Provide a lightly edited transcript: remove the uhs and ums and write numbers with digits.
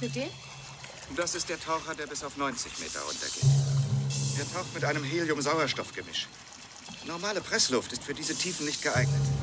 Mit dem? Das ist der Taucher, der bis auf 90 Meter runtergeht. Er taucht mit einem Helium-Sauerstoff-Gemisch. Normale Pressluft ist für diese Tiefen nicht geeignet.